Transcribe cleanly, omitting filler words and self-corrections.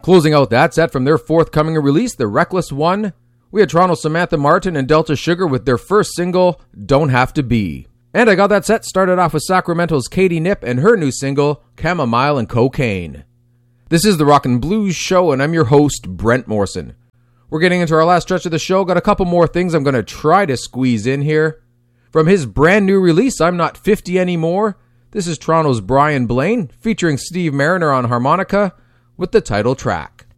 Closing out that set from their forthcoming release, The Reckless One, we had Toronto's Samantha Martin and Delta Sugar with their first single, Don't Have to Be. And I got that set started off with Sacramento's Katie Knipp and her new single, Chamomile and Cocaine. This is the Rock and Blues Show, and I'm your host, Brent Morrison. We're getting into our last stretch of the show. Got a couple more things I'm going to try to squeeze in here. From his brand new release, I'm Not 50 Anymore, this is Toronto's Brian Blaine, featuring Steve Mariner on harmonica, with the title track.